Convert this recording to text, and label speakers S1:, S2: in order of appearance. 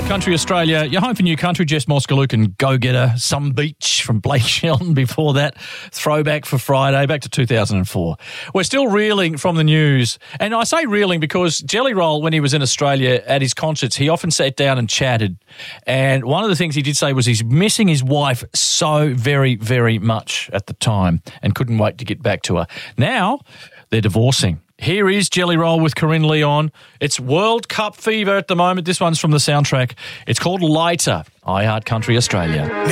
S1: Country Australia, you're home for New Country. Jess Moskaluk and Go-Getter, Some Beach from Blake Shelton. Before that, Throwback for Friday, back to 2004. We're still reeling from the news. And I say reeling because Jelly Roll, when he was in Australia at his concerts, he often sat down and chatted. And one of the things he did say was he's missing his wife so very, very much at the time and couldn't wait to get back to her. Now, they're divorcing. Here is Jelly Roll with Corinne Leon. It's World Cup fever at the moment. This one's from the soundtrack. It's called Lighter. I Heart Country Australia.